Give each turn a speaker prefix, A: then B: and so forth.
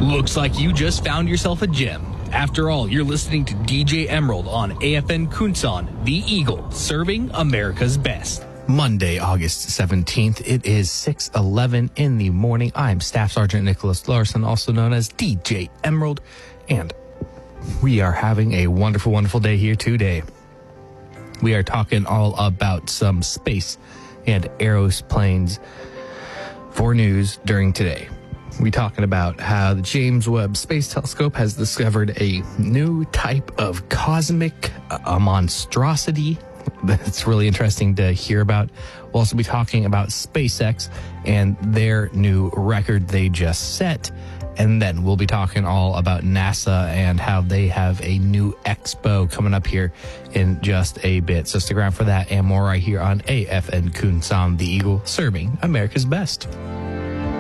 A: Looks like you just found yourself a gem. After all, you're listening to DJ Emerald on AFN Kunsan, the Eagle, serving America's best.
B: Monday, August 17th. It is 6:11 in the morning. I'm Staff Sergeant Nicholas Larson, also known as DJ Emerald, and we are having a wonderful, wonderful day here today. We are talking all about some space and aeroplanes for news during today. We're talking about how the James Webb Space Telescope has discovered a new type of cosmic monstrosity that's really interesting to hear about. We'll also be talking about SpaceX and their new record they just set. And then we'll be talking all about NASA and how they have a new expo coming up here in just a bit. So stick around for that and more right here on AFN Kunsan, the Eagle, serving America's best.